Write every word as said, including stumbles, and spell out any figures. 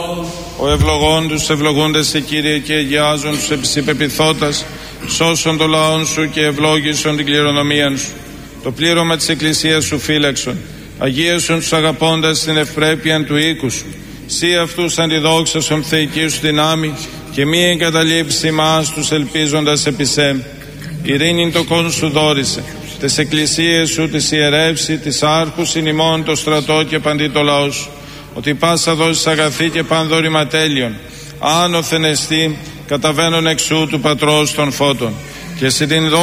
Ο ευλογών τους ευλογούνται σε Κύριε και αγιάζουν τους επισυπεπιθώτας, σώσον το λαόν σου και ευλόγησον την κληρονομία σου. Το πλήρωμα της Εκκλησίας σου φύλαξον, αγίασον τους αγαπώντας στην ευπρέπεια του οίκου σου. Σύ αυτούς αντιδόξασον θεϊκή σου δυνάμει και μη εγκαταλείψει μας τους ελπίζοντας επί σε. Ειρήνην το κόν σου δόρισε, τες εκκλησίες σου τις ιερεύσει, τις άρχους in ημών το στρατό και παντί το λαό σου. Ότι πάσα δώσεις αγαθή και πανδόρημα τέλειον, άνωθεν εστί καταβαίνον εξού του Πατρός των φώτων. Και σε την